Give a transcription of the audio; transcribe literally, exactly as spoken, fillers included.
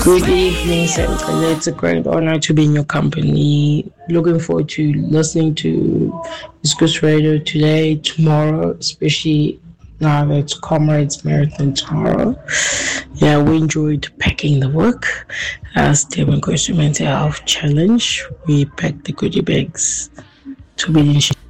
Good evening, Central. It's a great honor to be in your company. Looking forward to listening to Discuss Radio today, tomorrow, especially now that it's Comrades Marathon tomorrow. Yeah, we enjoyed packing the work. As Devon goes to mental health challenge, we packed the goodie bags to be in